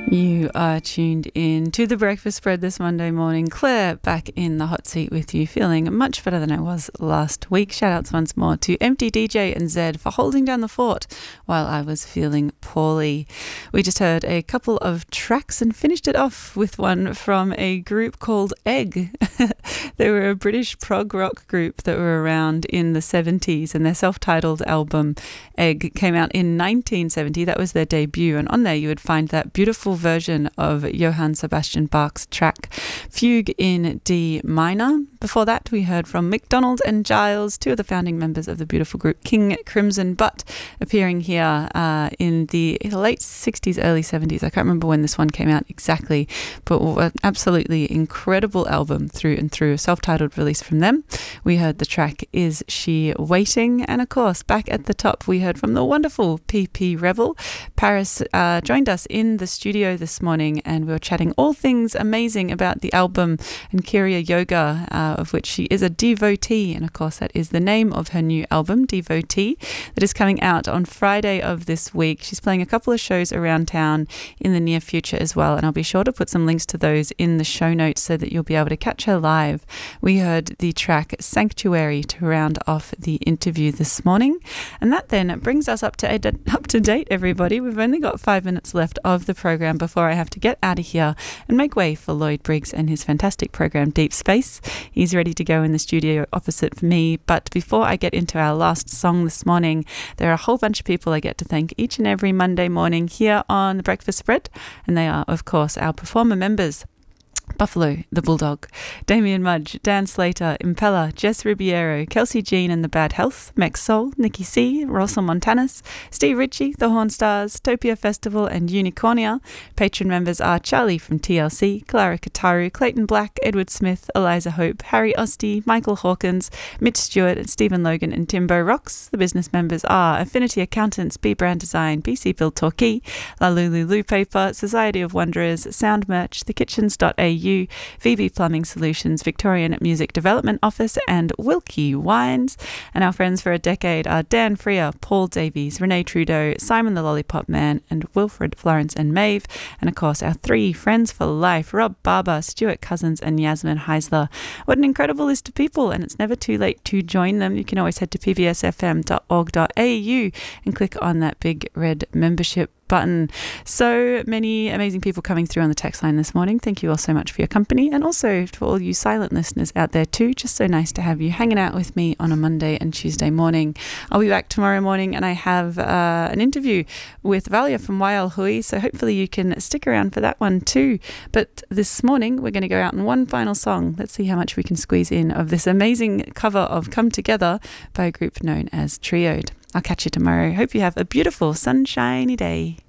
You are tuned in to The Breakfast Spread this Monday morning. Claire back in the hot seat with you, feeling much better than I was last week. Shout outs once more to Empty DJ and Zed for holding down the fort while I was feeling poorly. We just heard a couple of tracks and finished it off with one from a group called Egg. They were a British prog rock group that were around in the 70s, and their self-titled album Egg came out in 1970. That was their debut, and on there you would find that beautiful version of Johann Sebastian Bach's track Fugue in D minor. Before that, we heard from McDonald and Giles, two of the founding members of the beautiful group King Crimson, but appearing here in the late 60s, early 70s. I can't remember when this one came out exactly, but an absolutely incredible album through and through, a self-titled release from them. We heard the track Is She Waiting? And of course, back at the top, we heard from the wonderful PP Rebel. Paris joined us in the studio this morning, and we were chatting all things amazing about the album and Kriya Yoga, of which she is a devotee, and of course that is the name of her new album, Devotee, that is coming out on Friday of this week. She's playing a couple of shows around town in the near future as well, and I'll be sure to put some links to those in the show notes so that you'll be able to catch her live. We heard the track Sanctuary to round off the interview this morning, and that then brings us up to date, everybody. We've only got 5 minutes left of the program before I have to get out of here and make way for Lloyd Briggs and his fantastic program Deep Space. He's ready to go in the studio opposite me, but before I get into our last song this morning, there are a whole bunch of people I get to thank each and every Monday morning here on The Breakfast Spread, and they are, of course, our performer members: Buffalo, the Bulldog, Damien Mudge, Dan Slater, Impella, Jess Ribeiro, Kelsey Jean and the Bad Health, Mex Soul, Nikki C, Russell Montanus, Steve Ritchie, The Horn Stars, Topia Festival and Unicornia. Patron members are Charlie from TLC, Clara Kataru, Clayton Black, Edward Smith, Eliza Hope, Harry Ostie, Michael Hawkins, Mitch Stewart, Stephen Logan and Timbo Rocks. The business members are Affinity Accountants, B Brand Design, BC Build Torquay, La Lulu Paper, Society of Wanderers, Sound Merch, thekitchens.au, VB Plumbing Solutions, Victorian Music Development Office and Wilkie Wines. And our friends for a decade are Dan Freer, Paul Davies, Renee Trudeau, Simon the Lollipop Man and Wilfred, Florence and Maeve. And of course our three friends for life, Rob Barber, Stuart Cousins and Yasmin Heisler. What an incredible list of people, and it's never too late to join them. You can always head to pbsfm.org.au and click on that big red membership button. So many amazing people coming through on the text line this morning. Thank you all so much for your company, and also for all you silent listeners out there too. Just so nice to have you hanging out with me on a Monday and Tuesday morning. I'll be back tomorrow morning, and I have an interview with Valia from Wael Hui, so hopefully you can stick around for that one too. But this morning we're going to go out in one final song. Let's see how much we can squeeze in of this amazing cover of Come Together by a group known as Trioed. I'll catch you tomorrow. Hope you have a beautiful sunshiny day.